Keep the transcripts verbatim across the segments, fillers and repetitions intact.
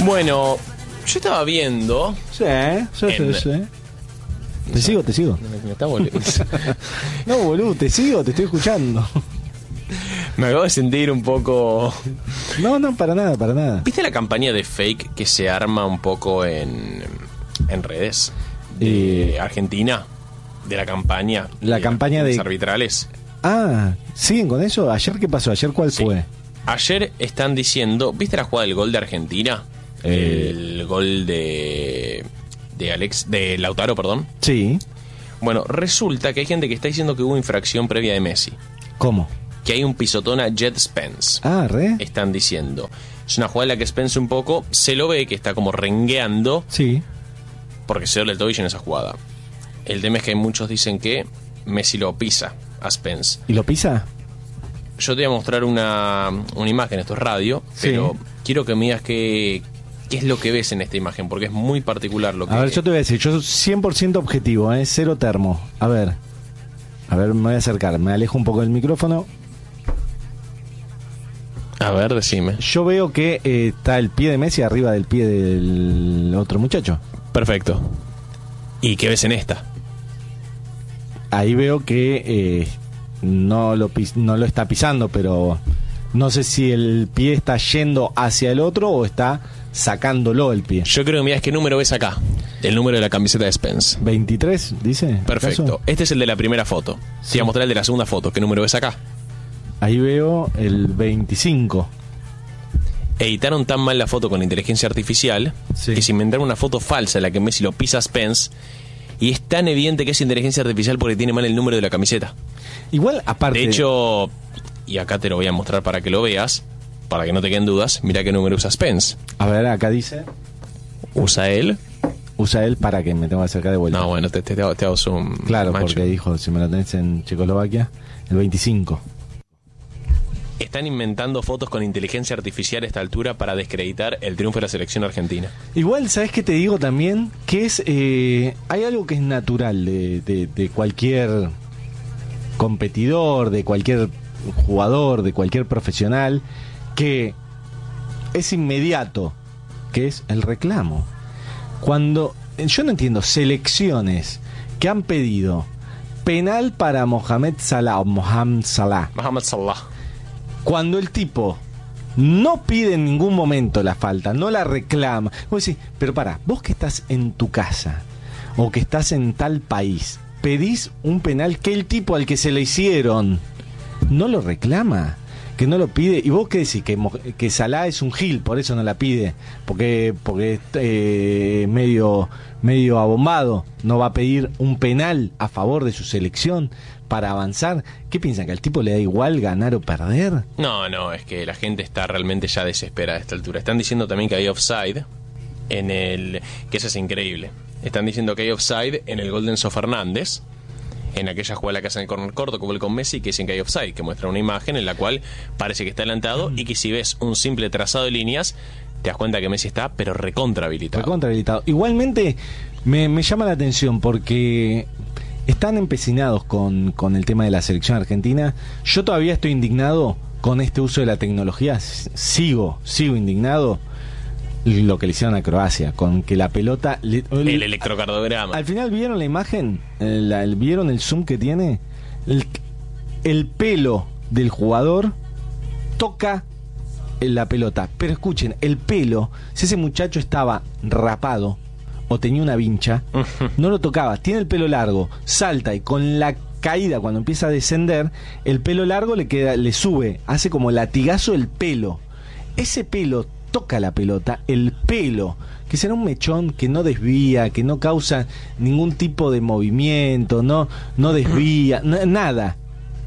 Bueno, yo estaba viendo. Sí, sí, en... sí, sí. Te sigo, te sigo. Me está volviendo. No, boludo, te sigo, te estoy escuchando. Me acabo de sentir un poco... No, no, para nada, para nada. ¿Viste la campaña de fake que se arma un poco en, en redes? De Eh, Argentina. De la campaña. La campaña de... arbitrales. Ah, ¿siguen con eso? ¿Ayer qué pasó? ¿Ayer cuál Sí. fue? Ayer están diciendo... ¿Viste la jugada del gol de Argentina? Eh. El gol de... De Alex... De Lautaro, perdón. Sí. Bueno, resulta que hay gente que está diciendo que hubo infracción previa de Messi. ¿Cómo? Que hay un pisotón a Jet Spence. Ah, re. Están diciendo. Es una jugada en la que Spence un poco se lo ve que está como rengueando Sí. porque se dobla el tobillo en esa jugada. El tema es que hay muchos dicen que Messi lo pisa a Spence. ¿Y lo pisa? Yo te voy a mostrar una, una imagen, esto es radio, Sí. pero quiero que me digas qué, qué es lo que ves en esta imagen, porque es muy particular lo que... A ver, yo te voy a decir, yo soy cien por ciento objetivo, ¿eh? Cero termo. A ver. A ver, me voy a acercar, me alejo un poco del micrófono. A ver, decime. Yo veo que eh, está el pie de Messi arriba del pie del otro muchacho. Perfecto. ¿Y qué ves en esta? Ahí veo que eh, no, lo pis- no lo está pisando, pero no sé si el pie está yendo hacia el otro o está sacándolo el pie. Yo creo que mirás qué número ves acá. El número de la camiseta de Spence. ¿veintitrés, dice? Perfecto. ¿Acaso? Este es el de la primera foto. Sí. Te voy a mostrar el de la segunda foto. ¿Qué número ves acá? Ahí veo el veinticinco. Editaron tan mal la foto con inteligencia artificial Sí. que se inventaron una foto falsa en la que Messi lo pisa a Spence y es tan evidente que es inteligencia artificial porque tiene mal el número de la camiseta. Igual, aparte... De hecho, y acá te lo voy a mostrar para que lo veas, para que no te queden dudas, mira qué número usa Spence. A ver, acá dice... Usa él. Usa él para que me tenga que acercar de vuelta. No, bueno, te, te, te hago- te hago zoom. Claro, macho. porque dijo, si me lo tenés en Checoslovaquia, el veinticinco. Están inventando fotos con inteligencia artificial a esta altura para descreditar el triunfo de la selección argentina. Igual, ¿sabes qué te digo también? Que es... eh, hay algo que es natural de, de, de cualquier competidor, de cualquier jugador, de cualquier profesional, que es inmediato, que es el reclamo. Cuando... Yo no entiendo, selecciones que han pedido penal para Mohamed Salah o Mohamed Salah. Mohamed Salah. Cuando el tipo no pide en ningún momento la falta, no la reclama. Vos decís, pero pará, vos que estás en tu casa o que estás en tal país, pedís un penal que el tipo al que se le hicieron no lo reclama, que no lo pide. ¿Y vos qué decís? Que, Mo- que Salah es un gil, por eso no la pide, porque porque es eh, medio, medio abombado, no va a pedir un penal a favor de su selección para avanzar. ¿Qué piensan? ¿Que al tipo le da igual ganar o perder? No, no, es que la gente está realmente ya desesperada a esta altura. Están diciendo también que hay offside en el... que eso es increíble. Están diciendo que hay offside en el gol de Enzo Fernández, en aquella jugada que hacen el corner corto como el con Messi, que dicen que hay offside, que muestra una imagen en la cual parece que está adelantado y que si ves un simple trazado de líneas, te das cuenta que Messi está, pero recontra habilitado. Recontra habilitado. Igualmente me, me llama la atención porque están empecinados con, con el tema de la selección argentina. Yo todavía estoy indignado con este uso de la tecnología. S- Sigo, sigo indignado lo que le hicieron a Croacia, con que la pelota... le- El electrocardiograma. Al final, ¿vieron la imagen? Eh, la- el- ¿Vieron el zoom que tiene? El, el pelo del jugador toca la pelota. Pero escuchen, el pelo, si ese muchacho estaba rapado o tenía una vincha, no lo tocaba. Tiene el pelo largo, salta y con la caída, cuando empieza a descender, el pelo largo le queda, le sube, hace como latigazo el pelo. Ese pelo toca la pelota, el pelo, que será un mechón que no desvía, que no causa ningún tipo de movimiento, no, no desvía, n- nada.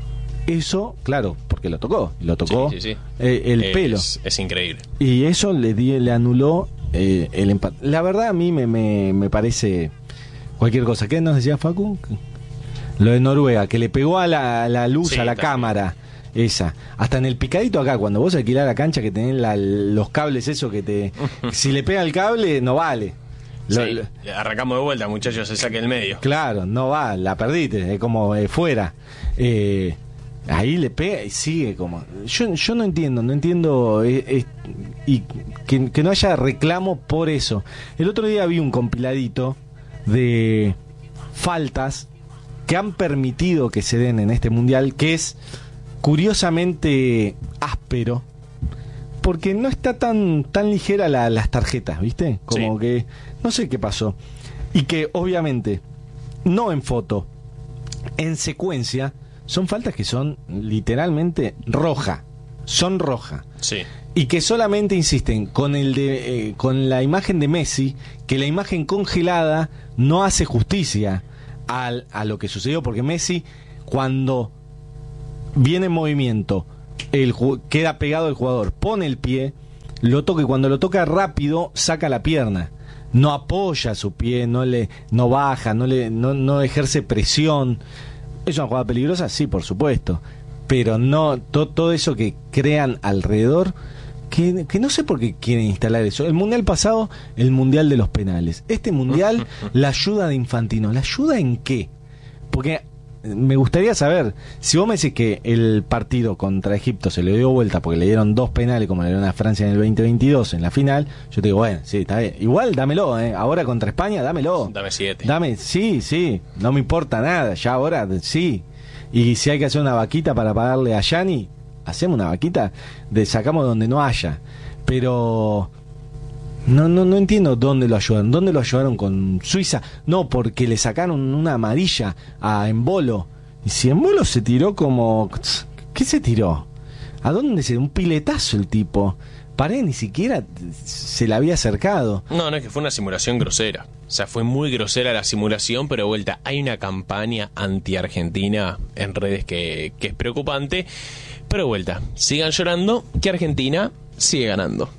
Eso, claro, porque lo tocó, lo tocó Sí, sí, sí. eh, el Es- pelo. Es increíble. Y eso le, di- le anuló eh, el empate. La verdad a mí me, me, me parece cualquier cosa. ¿Qué nos decía Facu? Lo de Noruega, que le pegó a la, a la luz, Sí, a la también. cámara. Esa. Hasta en el picadito acá, cuando vos alquilás la cancha que tenés la- los cables, eso que te... si le pega el cable, no vale. Lo- Sí, lo- arrancamos de vuelta, muchachos, se saque el medio. Claro, no va, la perdiste, es como eh, fuera. Eh, ahí le pega y sigue como... Yo, yo no entiendo, no entiendo... eh, eh, y que, que no haya reclamo por eso. El otro día vi un compiladito de faltas que han permitido que se den en este mundial, que es curiosamente áspero, porque no está tan tan ligera la, las tarjetas, ¿viste? Como sí. que no sé qué pasó. Y que obviamente no en foto, en secuencia, son faltas que son literalmente roja, son roja. Sí. Y que solamente insisten con el de eh, con la imagen de Messi, que la imagen congelada no hace justicia al, a lo que sucedió, porque Messi, cuando viene en movimiento, el queda pegado el jugador, pone el pie, lo toca, y cuando lo toca rápido saca la pierna, no apoya su pie, no le no baja, no le no, no ejerce presión. ¿Es una jugada peligrosa? Sí, por supuesto, pero no to, todo eso que crean alrededor, que, que no sé por qué quieren instalar eso. El mundial pasado, el mundial de los penales. Este mundial, la ayuda de Infantino. ¿La ayuda en qué? Porque me gustaría saber, si vos me decís que el partido contra Egipto se le dio vuelta porque le dieron dos penales como le dieron a Francia en el veinte veintidós en la final, yo te digo, bueno, sí, está bien. Igual dámelo, ¿eh? Ahora contra España, dámelo. Dame siete. Dame, sí, sí, no me importa nada, ya ahora sí. Y si hay que hacer una vaquita para pagarle a Gianni, hacemos una vaquita, de sacamos donde no haya. Pero no no no entiendo dónde lo ayudaron. ¿Dónde lo ayudaron con Suiza? No, porque le sacaron una amarilla a Embolo. Y si Embolo se tiró como... ¿Qué se tiró? ¿A dónde se dio? Un piletazo el tipo. Paré, ni siquiera se le había acercado. No, no, es que fue una simulación grosera. O sea, fue muy grosera la simulación, pero de vuelta, hay una campaña anti-Argentina en redes que, que es preocupante. Pero de vuelta, sigan llorando, que Argentina sigue ganando.